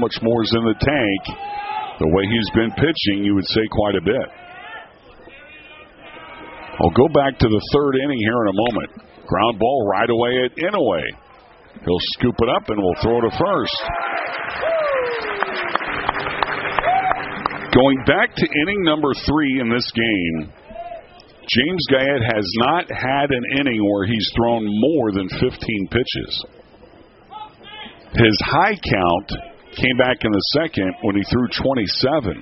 much more is in the tank. The way he's been pitching, you would say quite a bit. I'll go back to the third inning here in a moment. Ground ball right away at Inouye. He'll scoop it up and we'll throw to first. Going back to inning number 3 in this game, James Guyette has not had an inning where he's thrown more than 15 pitches. His high count came back in the second when he threw 27.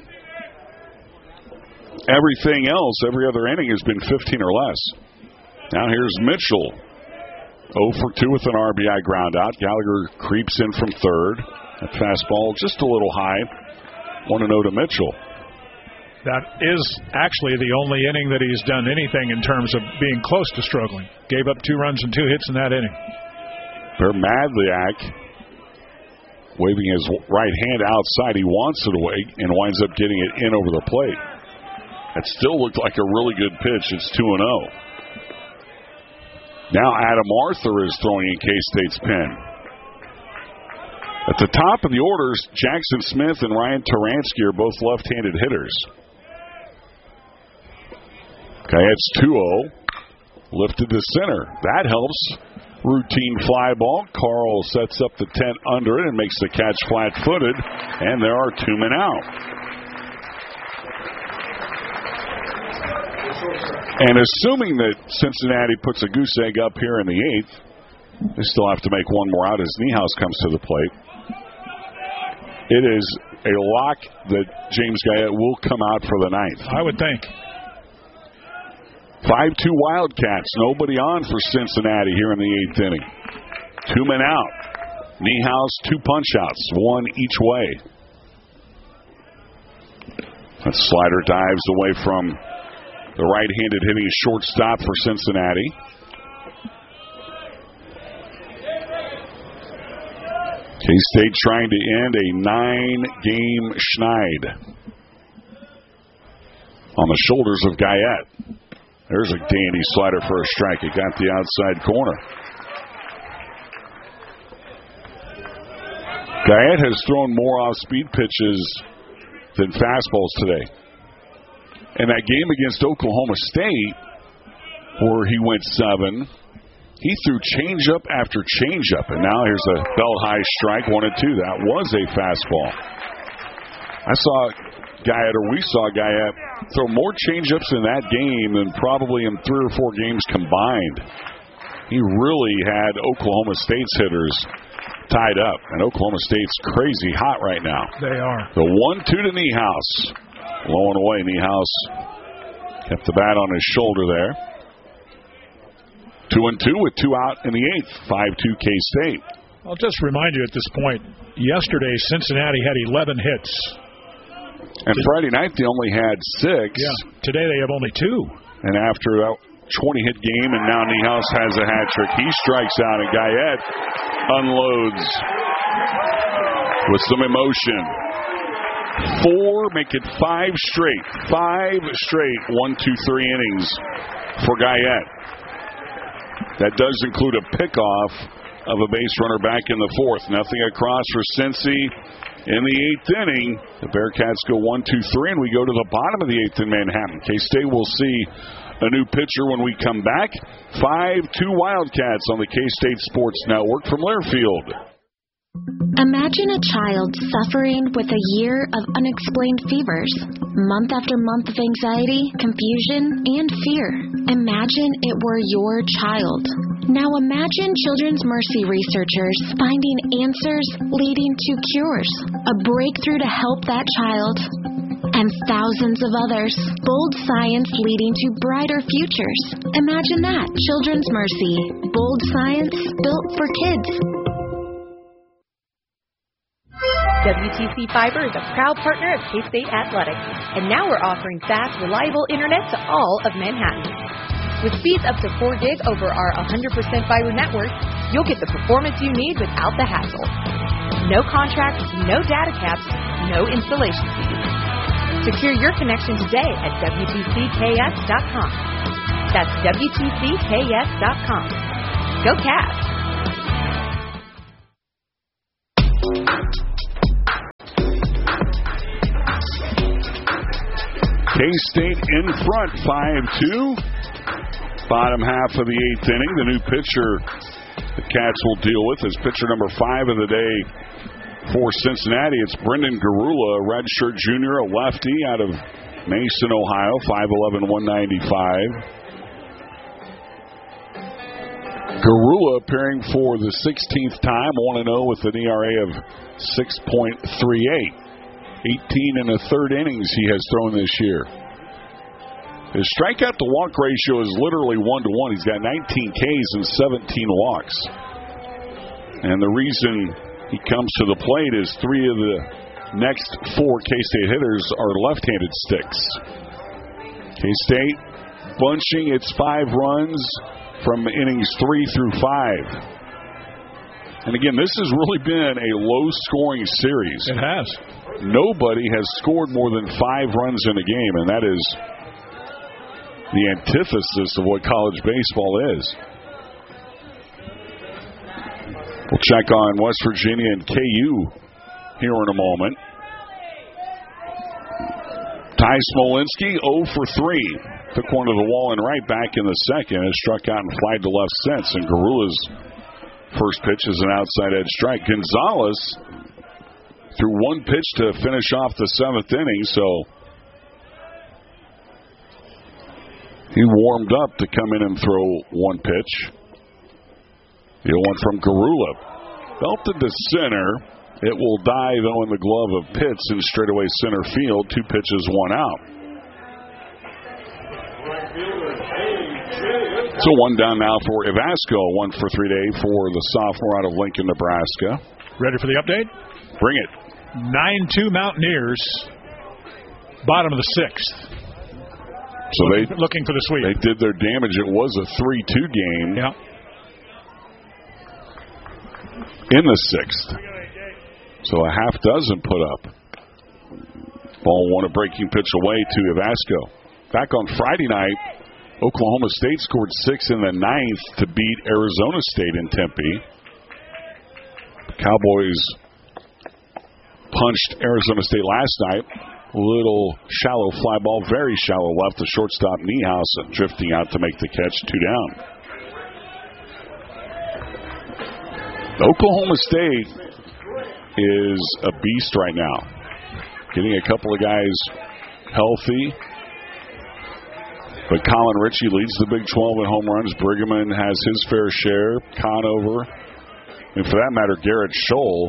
Everything else, every other inning has been 15 or less. Now here's Mitchell. 0 for 2 with an RBI ground out. Gallagher creeps in from third. That fastball just a little high. 1-0 to Mitchell. That is actually the only inning that he's done anything in terms of being close to struggling. Gave up 2 runs and 2 hits in that inning. Per Madliak waving his right hand outside. He wants it away and winds up getting it in over the plate. That still looked like a really good pitch. It's 2-0. Now Adam Arthur is throwing in K-State's pen. At the top of the orders, Jackson Smith and Ryan Taransky are both left-handed hitters. Guyette's 2-0. Lifted to center. That helps. Routine fly ball. Carl sets up the tent under it and makes the catch flat-footed. And there are 2 men out. And assuming that Cincinnati puts a goose egg up here in the 8th, they still have to make one more out as Niehaus comes to the plate. It is a lock that James Guyette will come out for the 9th. I would think. 5-2 Wildcats. Nobody on for Cincinnati here in the 8th inning. 2 men out. Niehaus, 2 punch-outs, 1 each way. That slider dives away from the right-handed hitting shortstop for Cincinnati. K-State trying to end a 9-game schneid on the shoulders of Guyette. There's a dandy slider for a strike. It got the outside corner. Guyette has thrown more off-speed pitches than fastballs today. In that game against Oklahoma State, where he went 7, he threw changeup after changeup, and now here's a belt-high strike, 1-2. That was a fastball. We saw Guyette throw more changeups in that game than probably in 3 or 4 games combined. He really had Oklahoma State's hitters tied up, and Oklahoma State's crazy hot right now. They are. The 1-2 to Niehaus. Low and away, Niehaus kept the bat on his shoulder there. 2-2 with 2 out in the 8th. 5-2 K-State. I'll just remind you at this point, yesterday Cincinnati had 11 hits. And Friday night they only had 6. Yeah. Today they have only 2. And after that 20-hit game, and now Niehaus has a hat trick. He strikes out, and Guyette unloads with some emotion. 4, make it 5 straight. 5 straight 1-2-3 innings for Guyette. That does include a pickoff of a base runner back in the 4th. Nothing across for Cincy in the 8th inning. The Bearcats go 1-2-3, and we go to the bottom of the 8th in Manhattan. K-State will see a new pitcher when we come back. 5-2 Wildcats on the K-State Sports Network from Learfield. Imagine a child suffering with a year of unexplained fevers, month after month of anxiety, confusion, and fear. Imagine it were your child. Now imagine Children's Mercy researchers finding answers leading to cures, a breakthrough to help that child, and thousands of others. Bold science leading to brighter futures. Imagine that. Children's Mercy. Bold science built for kids. WTC Fiber is a proud partner of K-State Athletics, and now we're offering fast, reliable internet to all of Manhattan. With speeds up to 4 gig over our 100% fiber network, you'll get the performance you need without the hassle. No contracts, no data caps, no installation fees. Secure your connection today at WTCKS.com. That's WTCKS.com. Go Cavs! K-State in front, 5-2. Bottom half of the 8th inning. The new pitcher the Cats will deal with is pitcher number 5 of the day for Cincinnati. It's Brendan Garula, a redshirt junior, a lefty out of Mason, Ohio, 5'11", 195. Garula appearing for the 16th time, 1-0 with an ERA of 6.38. 18 and a third innings he has thrown this year. His strikeout to walk ratio is literally 1-to-1. He's got 19 Ks and 17 walks. And the reason he comes to the plate is 3 of the next 4 K-State hitters are left-handed sticks. K-State bunching its 5 runs from innings 3 through 5. And again, this has really been a low-scoring series. It has. Nobody has scored more than 5 runs in a game, and that is the antithesis of what college baseball is. We'll check on West Virginia and KU here in a moment. Ty Smolinski, 0 for 3. Took one to the wall and right back in the second. Has struck out and flied to left since. And Garula's first pitch is an outside edge strike. Gonzalez threw one pitch to finish off the 7th inning, so he warmed up to come in and throw one pitch. The 0-1 from Garula. Belted to center. It will die, though, in the glove of Pitts in straightaway center field. 2 pitches, 1 out. So 1 down now for Ivasco. 1 for 3 day for the sophomore out of Lincoln, Nebraska. Ready for the update? Bring it. 9-2 Mountaineers. Bottom of the 6th. So looking for the sweep. They did their damage. It was a 3-2 game. Yeah. In the 6th. So a half dozen put up. Ball won a breaking pitch away to Ivasco. Back on Friday night, Oklahoma State scored 6 in the 9th to beat Arizona State in Tempe. Cowboys punched Arizona State last night. Little shallow fly ball, very shallow left. The shortstop Niehaus drifting out to make the catch, 2 down. Oklahoma State is a beast right now. Getting a couple of guys healthy. But Colin Ritchie leads the Big 12 in home runs. Brigham has his fair share. Conover. And for that matter, Garrett Scholl,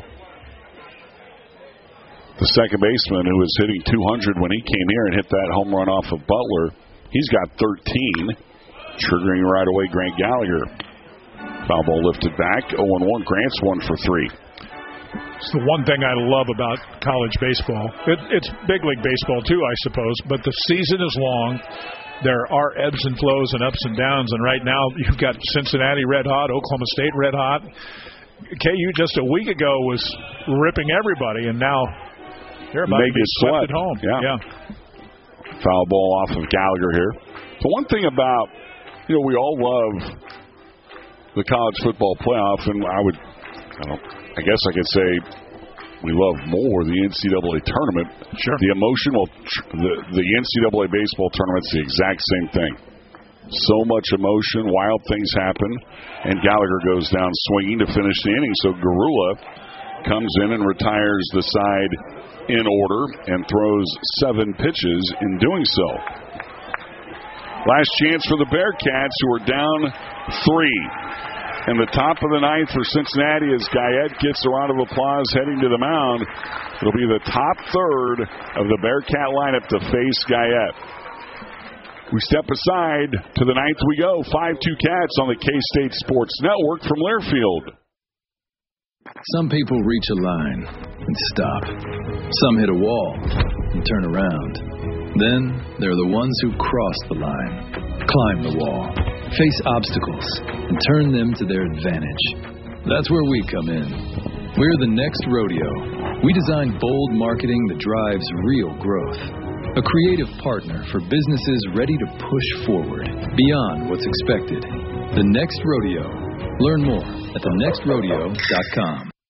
the second baseman who was hitting 200 when he came here and hit that home run off of Butler. He's got 13. Triggering right away Grant Gallagher. Foul ball lifted back. 0-1. Grant's 1 for 3. It's the one thing I love about college baseball. It's big league baseball too, I suppose, but the season is long. There are ebbs and flows and ups and downs, and right now you've got Cincinnati red hot, Oklahoma State red hot. KU just a week ago was ripping everybody, and now they're about to be swept at home. Yeah. Foul ball off of Gallagher here. So one thing about, we all love the college football playoff, and I guess I could say we love more the NCAA tournament. Sure. The emotional, the NCAA baseball tournament's the exact same thing. So much emotion, wild things happen, and Gallagher goes down swinging to finish the inning. So Garula comes in and retires the side in order and throws 7 pitches in doing so. Last chance for the Bearcats, who are down 3. In the top of the 9th for Cincinnati as Guyette gets a round of applause heading to the mound. It'll be the top third of the Bearcat lineup to face Guyette. We step aside. To the 9th we go. 5-2 Cats on the K-State Sports Network from Learfield. Some people reach a line and stop. Some hit a wall and turn around. Then there are the ones who cross the line, climb the wall, face obstacles, and turn them to their advantage. That's where we come in. We're the Next Rodeo. We design bold marketing that drives real growth. A creative partner for businesses ready to push forward beyond what's expected. The Next Rodeo. Learn more at thenextrodeo.com.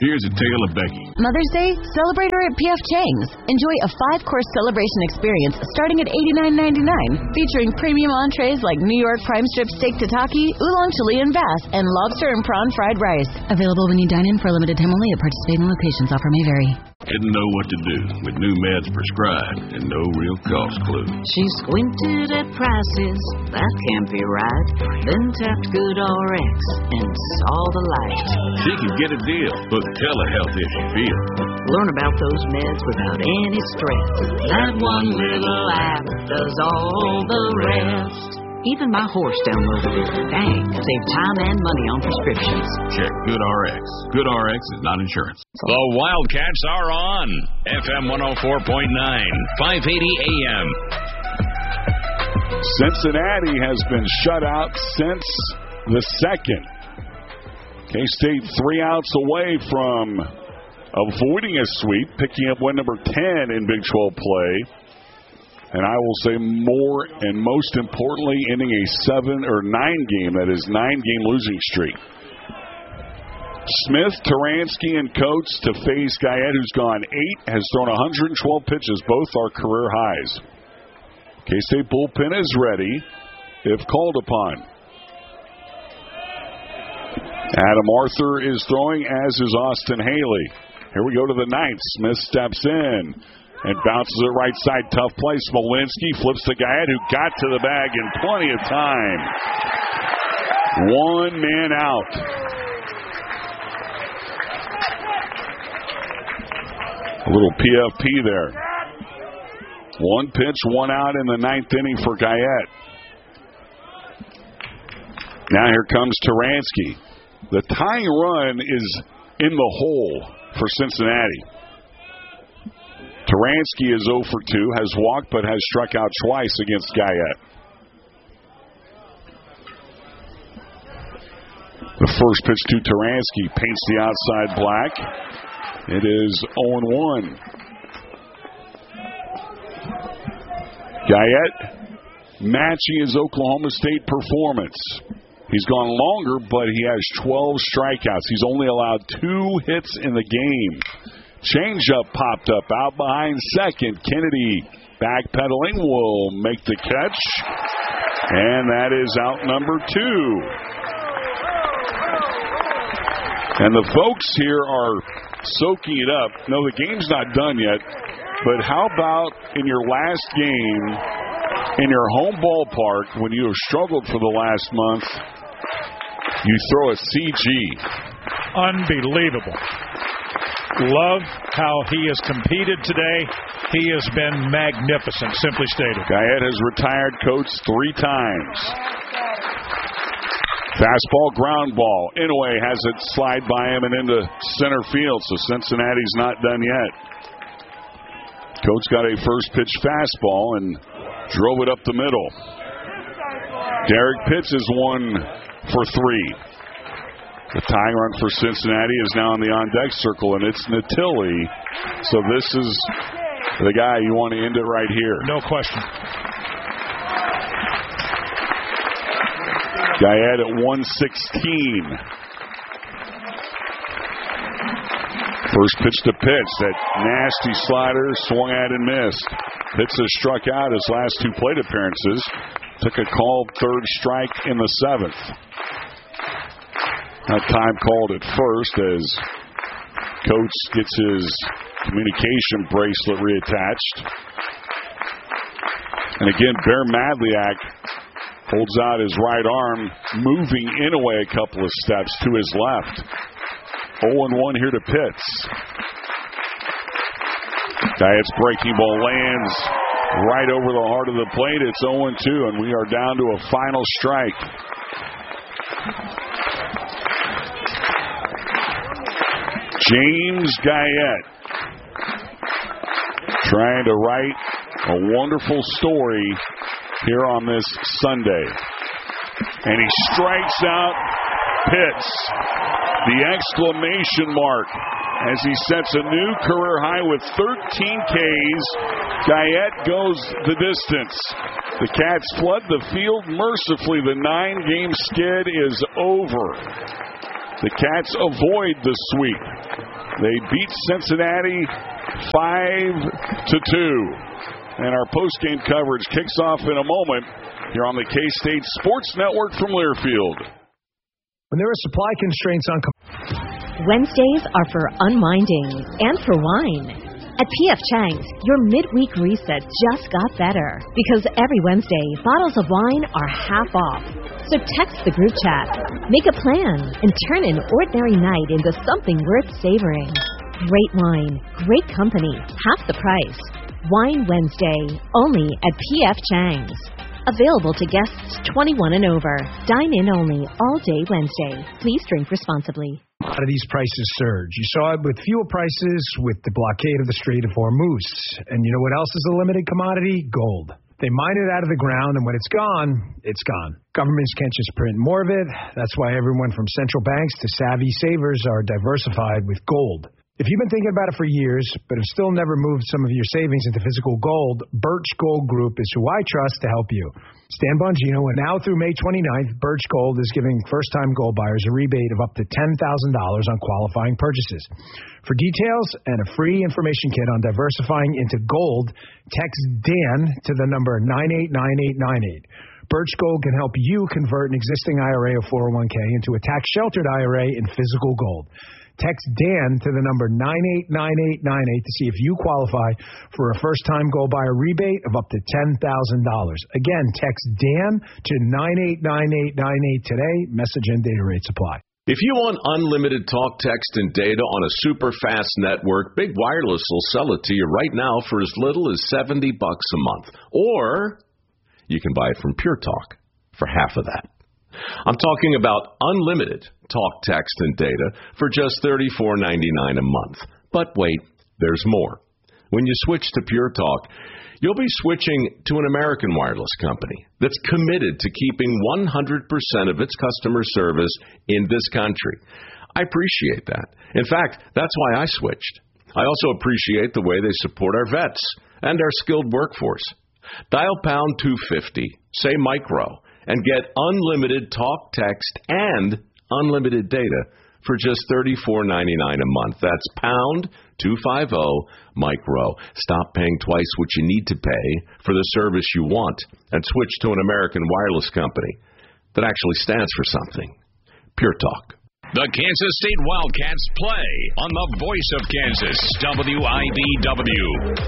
Here's a tale of Becky. Mother's Day, celebrate her at P.F. Chang's. Enjoy a 5-course celebration experience starting at $89.99, featuring premium entrees like New York prime strip steak tataki, oolong chili and bass, and lobster and prawn fried rice. Available when you dine in for a limited time only at participating locations. Offer may vary. Didn't know what to do with new meds prescribed and no real cost clue. She squinted at prices, that can't be right. Then tapped GoodRx and saw the light. She can get a deal, but telehealth if you feel. Learn about those meds without any stress. That one little app does all the rest. Even my horse downloaded it. Dang, save time and money on prescriptions. Check GoodRx. GoodRx is not insurance. The Wildcats are on FM 104.9, 580 AM. Cincinnati has been shut out since the second. K-State 3 outs away from avoiding a sweep, picking up win number 10 in Big 12 play. And I will say more and most importantly, ending a 7 or 9 game, that is 9-game losing streak. Smith, Taransky, and Coates to face Guyette, who's gone 8, has thrown 112 pitches. Both are career highs. K-State bullpen is ready if called upon. Adam Arthur is throwing, as is Austin Haley. Here we go to the 9th. Smith steps in and bounces it right side. Tough play. Smolinski flips to Guyette, who got to the bag in plenty of time. 1 man out. A little PFP there. 1 pitch, 1 out in the 9th inning for Guyette. Now here comes Taransky. The tying run is in the hole for Cincinnati. Taransky is 0 for 2, has walked but has struck out twice against Guyette. The first pitch to Taransky paints the outside black. It is 0-1. Guyette matching his Oklahoma State performance. He's gone longer, but he has 12 strikeouts. He's only allowed 2 hits in the game. Changeup popped up out behind second. Kennedy backpedaling will make the catch. And that is out number 2. And the folks here are soaking it up. No, the game's not done yet. But how about in your last game, in your home ballpark, when you have struggled for the last month, you throw a CG. Unbelievable. Love how he has competed today. He has been magnificent, simply stated. Guyette has retired Coates 3 times. Fastball, ground ball. Inouye has it slide by him and into center field, so Cincinnati's not done yet. Coates got a first pitch fastball and drove it up the middle. Derek Pitts is 1 for 3. The tying run for Cincinnati is now in the on-deck circle, and it's Natilli. So this is the guy you want to end it right here. No question. Guyette at 116. First pitch to Pitts. That nasty slider swung at and missed. Pitts has struck out his last 2 plate appearances. Took a called 3rd strike in the 7th. That time called at first as Coates gets his communication bracelet reattached. And again, Bear Madliak holds out his right arm, moving Inouye a couple of steps to his left. 0-1 here to Pitts. Guyette's breaking ball lands right over the heart of the plate. It's 0-2, and we are down to a final strike. James Guyette trying to write a wonderful story here on this Sunday. And he strikes out Pitts. The exclamation mark as he sets a new career high with 13 Ks. Guyette goes the distance. The Cats flood the field mercifully. The 9-game skid is over. The Cats avoid the sweep. They beat Cincinnati 5-2. And our postgame coverage kicks off in a moment here on the K-State Sports Network from Learfield. When there are supply constraints on... Wednesdays are for unwinding and for wine. At P.F. Chang's, your midweek reset just got better because every Wednesday, bottles of wine are half off. So text the group chat, make a plan, and turn an ordinary night into something worth savoring. Great wine, great company, half the price. Wine Wednesday, only at P.F. Chang's. Available to guests 21 and over. Dine in only all day Wednesday. Please drink responsibly. A lot of these prices surge. You saw it with fuel prices, with the blockade of the Strait of Hormuz. And you know what else is a limited commodity? Gold. They mine it out of the ground, and when it's gone, it's gone. Governments can't just print more of it. That's why everyone from central banks to savvy savers are diversified with gold. If you've been thinking about it for years, but have still never moved some of your savings into physical gold, Birch Gold Group is who I trust to help you. Stan Bongino, and now through May 29th, Birch Gold is giving first-time gold buyers a rebate of up to $10,000 on qualifying purchases. For details and a free information kit on diversifying into gold, text Dan to the number 989898. Birch Gold can help you convert an existing IRA or 401k into a tax-sheltered IRA in physical gold. Text Dan to the number 989898 to see if you qualify for a first-time gold buyer rebate of up to $10,000. Again, text Dan to 989898 today. Message and data rate supply. If you want unlimited talk, text, and data on a super fast network, Big Wireless will sell it to you right now for as little as $70 a month. Or you can buy it from Pure Talk for half of that. I'm talking about unlimited talk, text, and data for just $34.99 a month. But wait, there's more. When you switch to Pure Talk, you'll be switching to an American wireless company that's committed to keeping 100% of its customer service in this country. I appreciate that. In fact, that's why I switched. I also appreciate the way they support our vets and our skilled workforce. Dial pound 250, say micro, and get unlimited talk, text, and unlimited data for just $34.99 a month. That's pound 250 micro. Stop paying twice what you need to pay for the service you want and switch to an American wireless company that actually stands for something. Pure Talk. The Kansas State Wildcats play on the voice of Kansas, WIDW.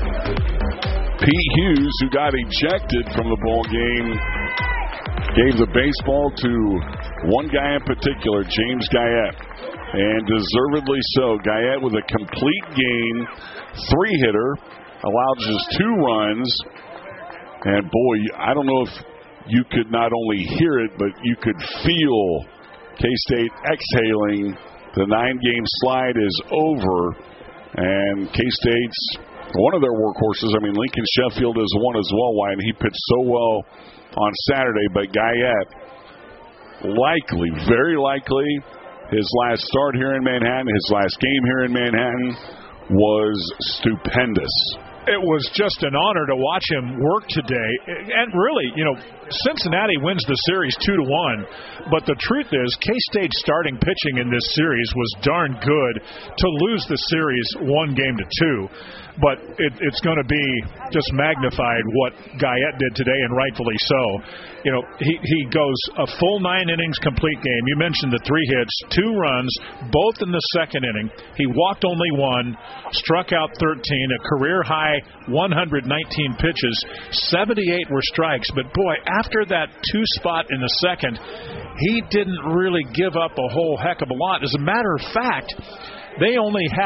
Pete Hughes, who got ejected from the ball game, gave the baseball to one guy in particular, James Guyette, and deservedly so. Guyette with a complete game, three-hitter, allowed just 2 runs, and boy, I don't know if you could not only hear it, but you could feel K-State exhaling. The 9-game slide is over, and K-State's one of their workhorses. I mean, Lincoln Sheffield is one as well, Wyatt, and he pitched so well on Saturday, but Guyette, likely, very likely, his last start here in Manhattan, his last game here in Manhattan, was stupendous. It was just an honor to watch him work today. And really, Cincinnati wins the series 2-1. But the truth is, K-State's starting pitching in this series was darn good to lose the series 1-2. But it's going to be just magnified what Guyette did today, and rightfully so. He goes a full 9 innings, complete game. You mentioned the 3 hits, 2 runs, both in the second inning. He walked only 1, struck out 13, a career-high 119 pitches. 78 were strikes. But, boy, after that 2 spot in the second, he didn't really give up a whole heck of a lot. As a matter of fact, they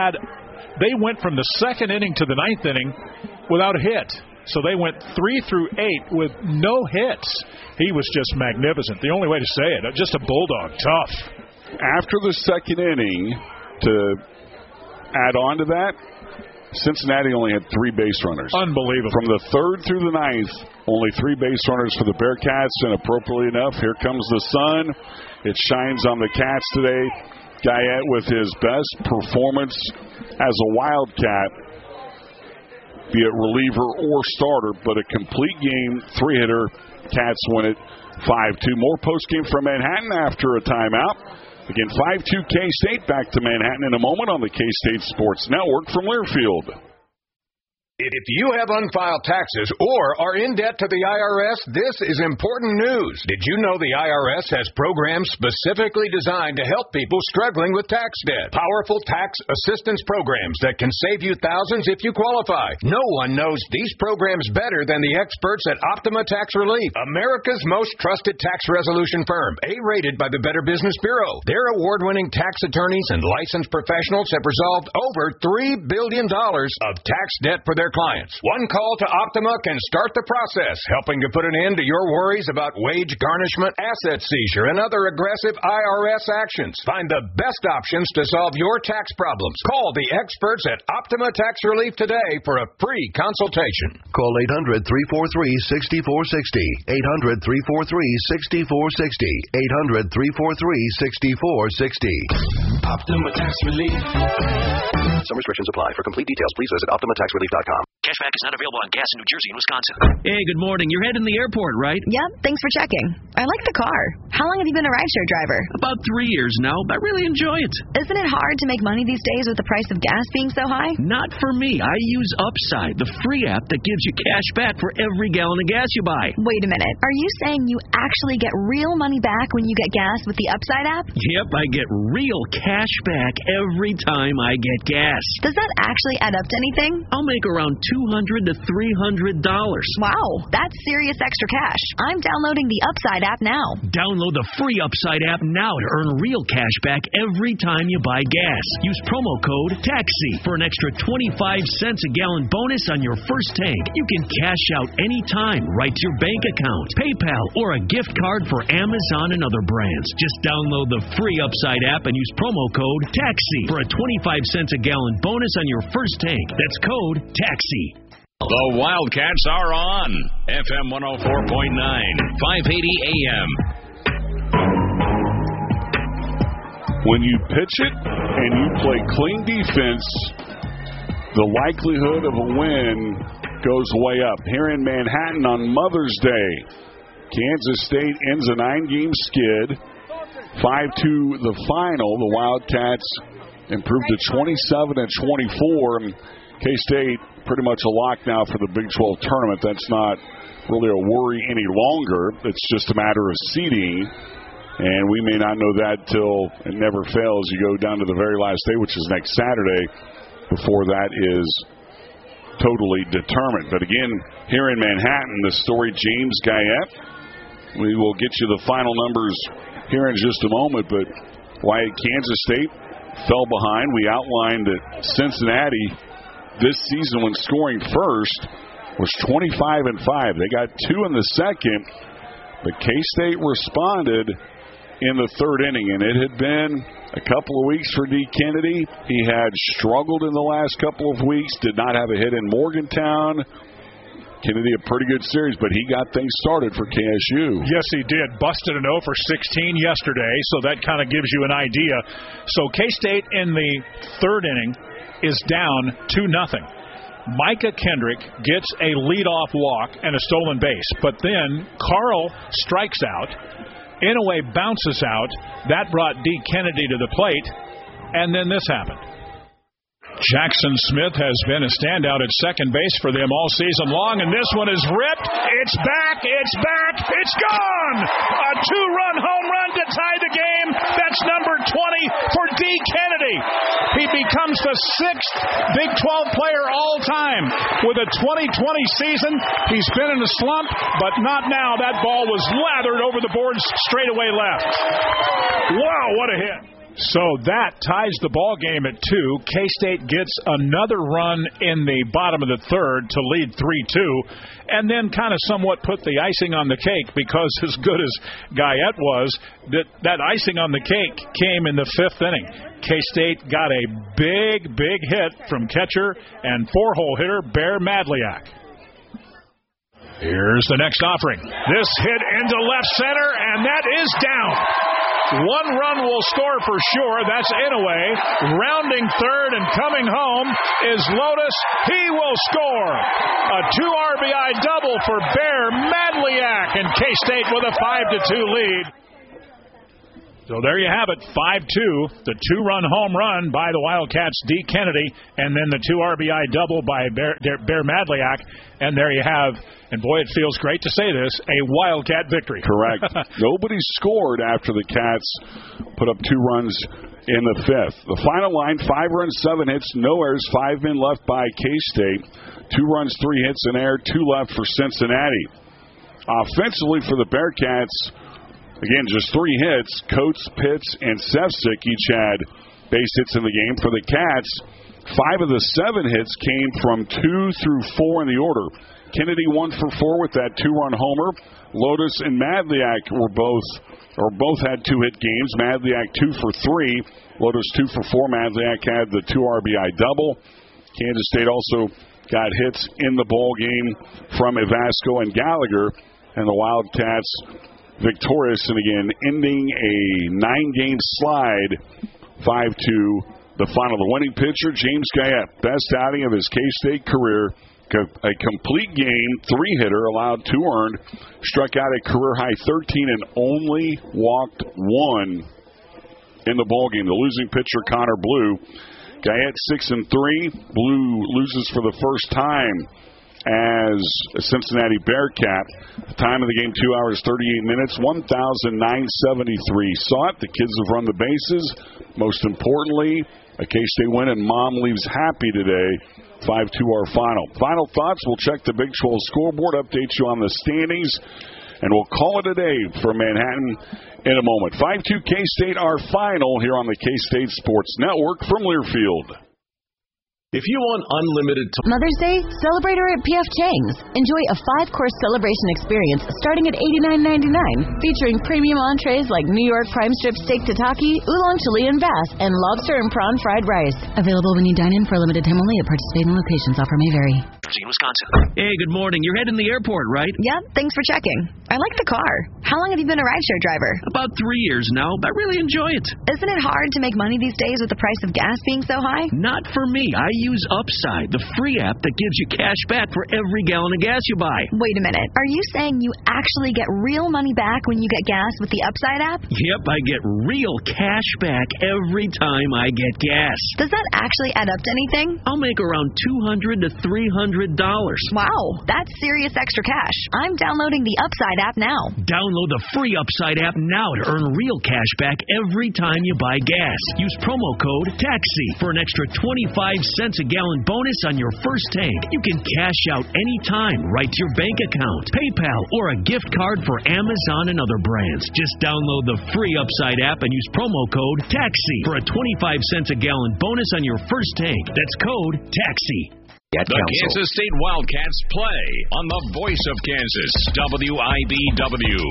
went from the second inning to the 9th inning without a hit. So they went 3 through 8 with no hits. He was just magnificent. The only way to say it, just a bulldog, tough. After the second inning, to add on to that, Cincinnati only had 3 base runners. Unbelievable. From the 3rd through the 9th, only 3 base runners for the Bearcats, and appropriately enough, here comes the sun. It shines on the Cats today. Guyette with his best performance as a Wildcat, be it reliever or starter, but a complete game, 3-hitter. Cats win it 5-2. More postgame from Manhattan after a timeout. Again, 5-2 K-State. Back to Manhattan in a moment on the K-State Sports Network from Learfield. If you have unfiled taxes or are in debt to the IRS, this is important news. Did you know the IRS has programs specifically designed to help people struggling with tax debt? Powerful tax assistance programs that can save you thousands if you qualify. No one knows these programs better than the experts at Optima Tax Relief, America's most trusted tax resolution firm, A-rated by the Better Business Bureau. Their award-winning tax attorneys and licensed professionals have resolved over $3 billion of tax debt for their clients. One call to Optima can start the process, helping to put an end to your worries about wage garnishment, asset seizure, and other aggressive IRS actions. Find the best options to solve your tax problems. Call the experts at Optima Tax Relief today for a free consultation. Call 800-343-6460. 800-343-6460. 800-343-6460. Optima Tax Relief. Some restrictions apply. For complete details, please visit OptimaTaxRelief.com. Cashback is not available on gas in New Jersey and Wisconsin. Hey, good morning. You're heading to the airport, right? Yep, thanks for checking. I like the car. How long have you been a rideshare driver? About 3 years now, but I really enjoy it. Isn't it hard to make money these days with the price of gas being so high? Not for me. I use Upside, the free app that gives you cash back for every gallon of gas you buy. Wait a minute. Are you saying you actually get real money back when you get gas with the Upside app? Yep, I get real cash back every time I get gas. Does that actually add up to anything? I'll make around $200 to $300. Wow, that's serious extra cash. I'm downloading the Upside app now. Download the free Upside app now to earn real cash back every time you buy gas. Use promo code TAXI for an extra 25 cents a gallon bonus on your first tank. You can cash out anytime right to your bank account, PayPal, or a gift card for Amazon and other brands. Just download the free Upside app and use promo code TAXI for a 25 cents a gallon bonus on your first tank. That's code TAXI. The Wildcats are on FM 104.9, 580 AM. When you pitch it and you play clean defense, the likelihood of a win goes way up. Here in Manhattan on Mother's Day, Kansas State ends a 9-game skid. 5-2 the final. The Wildcats improved to 27-24. K-State pretty much a lock now for the Big 12 tournament. That's not really a worry any longer. It's just a matter of seeding. And we may not know that till it never fails. You go down to the very last day, which is next Saturday, before that is totally determined. But again, here in Manhattan, the story James Guyette. We will get you the final numbers here in just a moment. But why Kansas State fell behind. We outlined that Cincinnati this season when scoring first was 25-5. They got 2 in the second, but K-State responded in the third inning, and it had been a couple of weeks for D. Kennedy. He had struggled in the last couple of weeks, did not have a hit in Morgantown. Kennedy, a pretty good series, but he got things started for KSU. Yes, he did. Busted an 0 for 16 yesterday, so that kind of gives you an idea. So K-State in the third inning is down 2-0. Micah Kendrick gets a leadoff walk and a stolen base, but then Carl strikes out. Inouye bounces out. That brought D. Kennedy to the plate, and then this happened. Jackson Smith has been a standout at second base for them all season long, and this one is ripped. It's back. It's back. It's gone. A 2-run home run to tie the game. That's number 20 for D. Kennedy. He becomes the 6th Big 12 player all time with a 2020 season. He's been in a slump, but not now. That ball was lathered over the boards straight away left. Wow, what a hit. So that ties the ball game at 2. K-State gets another run in the bottom of the third to lead 3-2, and then kind of somewhat put the icing on the cake, because as good as Guyette was, that icing on the cake came in the 5th inning. K-State got a big hit from catcher and 4-hole hitter Bear Madliak. Here's the next offering. This hit into left center, and that is down. 1 run will score for sure. That's Inouye. Rounding third and coming home is Lotus. He will score. A 2 RBI double for Bear Madliak, and K-State with a 5-2 lead. So there you have it, 5-2, the two-run home run by the Wildcats, D. Kennedy, and then the 2 RBI double by Bear Madliak. And there you have, and boy, it feels great to say this, a Wildcat victory. Correct. Nobody scored after the Cats put up 2 runs in the 5th. The final line, 5 runs, 7 hits, no errors, 5 men left by K-State. 2 runs, 3 hits, an error, 2 left for Cincinnati. Offensively for the Bearcats, again, just 3 hits. Coates, Pitts, and Sefcik each had base hits in the game. For the Cats, 5 of the 7 hits came from 2 through 4 in the order. Kennedy 1 for 4 with that 2-run homer. Lotus and Madliak both had 2-hit games. Madliak 2 for 3. Lotus 2 for 4. Madliak had the 2 RBI double. Kansas State also got hits in the ball game from Evasco and Gallagher, and the Wildcats victorious, and again ending a 9-game slide, 5-2 the final. The winning pitcher, James Guyette, best outing of his K-State career, a complete game, 3-hitter, allowed 2 earned, struck out a career-high 13 and only walked 1 in the ballgame. The losing pitcher, Connor Blue. Guyette 6-3. Blue loses for the first time as a Cincinnati Bearcat. The time of the game, 2 hours, 38 minutes, 1,973 saw it. The kids have run the bases. Most importantly, a K-State win, and Mom leaves happy today. 5-2 our final. Final thoughts, we'll check the Big 12 scoreboard, update you on the standings, and we'll call it a day for Manhattan in a moment. 5-2 K-State our final here on the K-State Sports Network from Learfield. If you want unlimited Mother's Day, celebrate her at P.F. Chang's. Enjoy a 5-course celebration experience starting at $89.99, featuring premium entrees like New York prime strip steak tataki, oolong chili and bass, and lobster and prawn fried rice. Available when you dine in for a limited time only at participating locations. Offer may vary. Wisconsin. Hey, good morning. You're heading to the airport, right? Yep, thanks for checking. I like the car. How long have you been a rideshare driver? About 3 years now, but I really enjoy it. Isn't it hard to make money these days with the price of gas being so high? Not for me. I use Upside, the free app that gives you cash back for every gallon of gas you buy. Wait a minute. Are you saying you actually get real money back when you get gas with the Upside app? Yep, I get real cash back every time I get gas. Does that actually add up to anything? I'll make around $200 to $300. Wow, that's serious extra cash. I'm downloading the Upside app now. Download the free Upside app now to earn real cash back every time you buy gas. Use promo code TAXI for an extra 25 cents a gallon bonus on your first tank. You can cash out anytime right to your bank account, PayPal, or a gift card for Amazon and other brands. Just download the free Upside app and use promo code TAXI for a 25 cents a gallon bonus on your first tank. That's code TAXI. The Kansas State Wildcats play on the voice of Kansas, WIBW.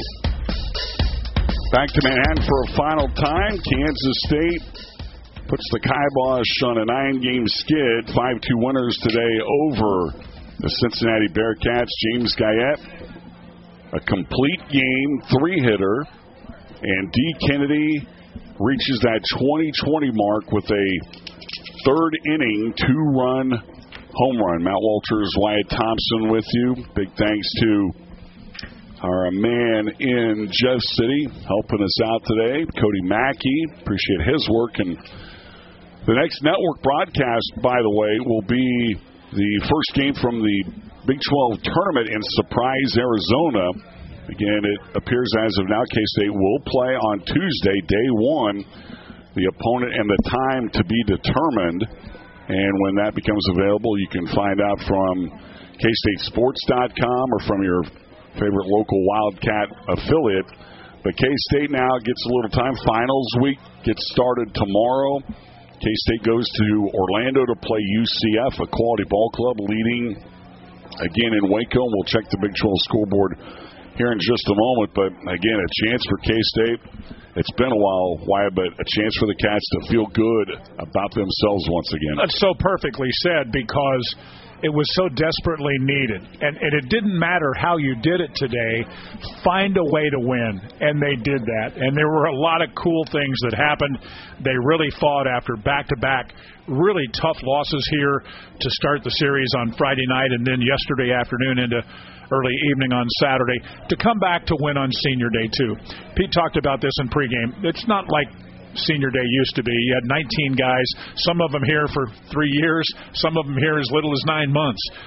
Back to Manhattan for a final time. Kansas State puts the kibosh on a 9-game skid. 5-2 winners today over the Cincinnati Bearcats. James Guyette, a complete game, 3-hitter. And D. Kennedy reaches that 20-20 mark with a 3rd inning, 2-run home run. Matt Walters, Wyatt Thompson with you. Big thanks to our man in Jeff City helping us out today, Cody Mackey. Appreciate his work. And the next network broadcast, by the way, will be the first game from the Big 12 tournament in Surprise, Arizona. Again, it appears as of now K-State will play on Tuesday, day 1. The opponent and the time to be determined. And when that becomes available, you can find out from KStateSports.com or from your favorite local Wildcat affiliate. But K-State now gets a little time. Finals week gets started tomorrow. K-State goes to Orlando to play UCF, a quality ball club, leading again in Waco. We'll check the Big 12 scoreboard here in just a moment. But again, a chance for K-State. It's been a while, Wyatt, but a chance for the Cats to feel good about themselves once again. That's so perfectly said, because it was so desperately needed. And it didn't matter how you did it today. Find a way to win. And they did that. And there were a lot of cool things that happened. They really fought after back-to-back really tough losses here to start the series on Friday night and then yesterday afternoon into early evening on Saturday to come back to win on Senior Day, too. Pete talked about this in pregame. It's not like Senior Day used to be. You had 19 guys, some of them here for 3 years, some of them here as little as 9 months.